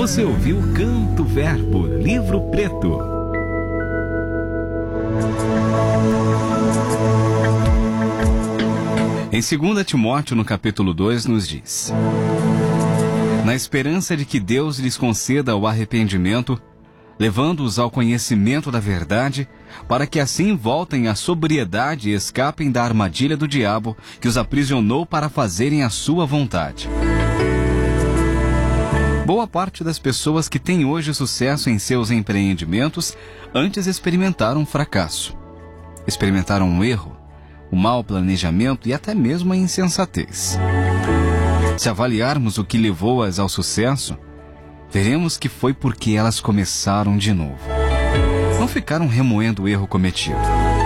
Você ouviu Canto Verbo, Livro Preto. Em 2 Timóteo, no capítulo 2, nos diz: na esperança de que Deus lhes conceda o arrependimento, levando-os ao conhecimento da verdade, para que assim voltem à sobriedade e escapem da armadilha do diabo, que os aprisionou para fazerem a sua vontade. Boa parte das pessoas que têm hoje sucesso em seus empreendimentos antes experimentaram fracasso. Experimentaram um erro, o mau planejamento e até mesmo a insensatez. Se avaliarmos o que levou-as ao sucesso, veremos que foi porque elas começaram de novo. Não ficaram remoendo o erro cometido.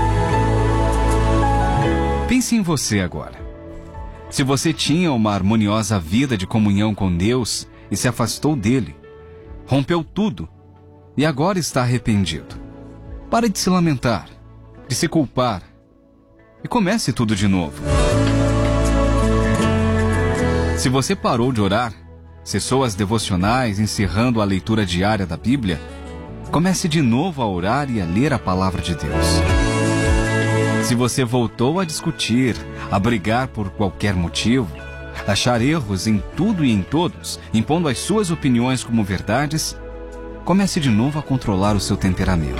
Pense em você agora. Se você tinha uma harmoniosa vida de comunhão com Deus e se afastou dele, rompeu tudo e agora está arrependido, pare de se lamentar, de se culpar e comece tudo de novo. Se você parou de orar, cessou as devocionais, encerrando a leitura diária da Bíblia, comece de novo a orar e a ler a palavra de Deus. Se você voltou a discutir, a brigar por qualquer motivo, achar erros em tudo e em todos, impondo as suas opiniões como verdades, comece de novo a controlar o seu temperamento.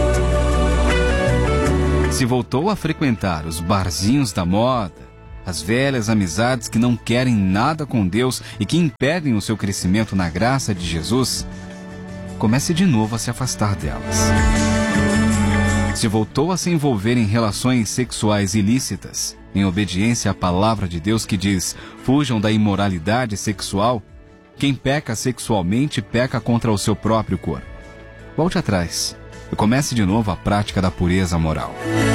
Se voltou a frequentar os barzinhos da moda, as velhas amizades que não querem nada com Deus e que impedem o seu crescimento na graça de Jesus, comece de novo a se afastar delas. Se voltou a se envolver em relações sexuais ilícitas, em obediência à palavra de Deus que diz: fujam da imoralidade sexual, quem peca sexualmente peca contra o seu próprio corpo. Volte atrás e comece de novo a prática da pureza moral.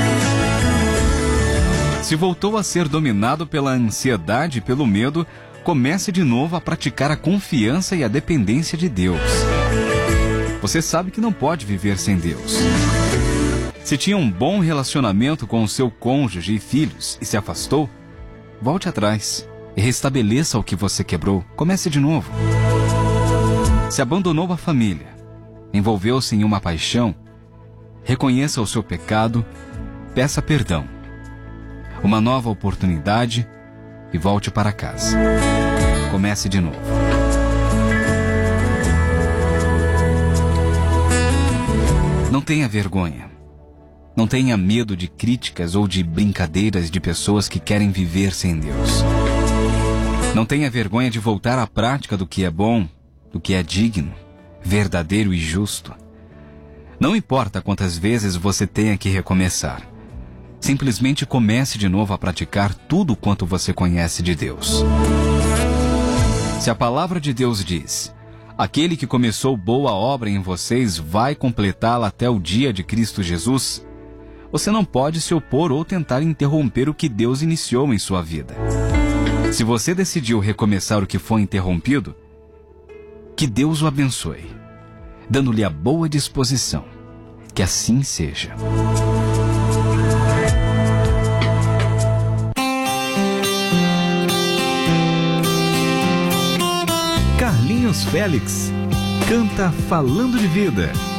Se voltou a ser dominado pela ansiedade e pelo medo, comece de novo a praticar a confiança e a dependência de Deus. Você sabe que não pode viver sem Deus. Se tinha um bom relacionamento com o seu cônjuge e filhos e se afastou, volte atrás e restabeleça o que você quebrou. Comece de novo. Se abandonou a família, envolveu-se em uma paixão, reconheça o seu pecado, peça perdão, uma nova oportunidade e volte para casa. Comece de novo. Não tenha vergonha. Não tenha medo de críticas ou de brincadeiras de pessoas que querem viver sem Deus. Não tenha vergonha de voltar à prática do que é bom, do que é digno, verdadeiro e justo. Não importa quantas vezes você tenha que recomeçar. Simplesmente comece de novo a praticar tudo quanto você conhece de Deus. Se a palavra de Deus diz: aquele que começou boa obra em vocês vai completá-la até o dia de Cristo Jesus, você não pode se opor ou tentar interromper o que Deus iniciou em sua vida. Se você decidiu recomeçar o que foi interrompido, que Deus o abençoe, dando-lhe a boa disposição. Que assim seja. Carlinhos Félix canta Falando de Vida.